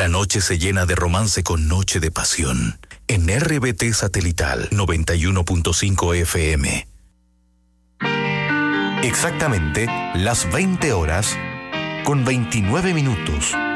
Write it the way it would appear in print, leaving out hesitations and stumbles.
La noche se llena de romance con Noche de Pasión. En RBT Satelital 91.5 FM. Exactamente las 20 horas con 29 minutos.